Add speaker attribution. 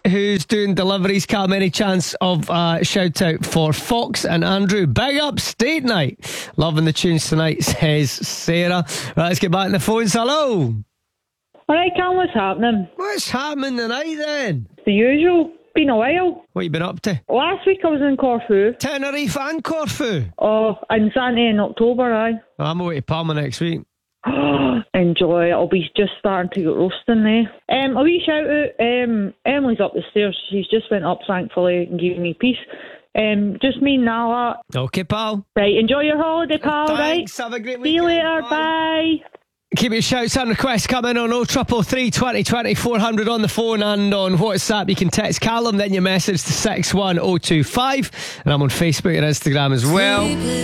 Speaker 1: who's doing deliveries. Callum, any chance of shout out for Fox and Andrew? Big up State Night. Loving the tunes tonight, says Sarah. Right, let's get back on the phones. Hello.
Speaker 2: Alright, Cam, what's happening?
Speaker 1: What's happening tonight then?
Speaker 2: The usual. Been a while.
Speaker 1: What you been up to?
Speaker 2: Last week I was in Corfu.
Speaker 1: Tenerife and Corfu.
Speaker 2: Oh, and Santa in October, aye.
Speaker 1: Oh, I'm away to Palma next week.
Speaker 2: Enjoy. I'll be just starting to get roasting there. A wee shout out. Emily's up the stairs. She's just went up, thankfully, and giving me peace. Just me and Nala.
Speaker 1: Okay, pal.
Speaker 2: Right, enjoy your holiday, pal.
Speaker 1: Thanks,
Speaker 2: right?
Speaker 1: have a great weekend.
Speaker 2: See you later. Bye.
Speaker 1: Keep your shouts and requests coming on 0333 20 20 400 on the phone and on WhatsApp. You can text Callum, then your message to 61025. And I'm on Facebook and Instagram as well.